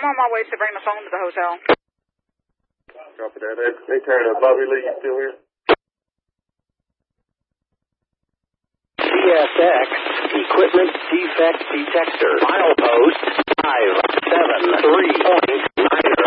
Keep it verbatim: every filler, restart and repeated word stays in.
I'm on my way to bring the phone to the hotel. Copy that. Hey, hey Turner, Bobby Lee, you still here? C S X Equipment Defect Detector. Milepost five seven three point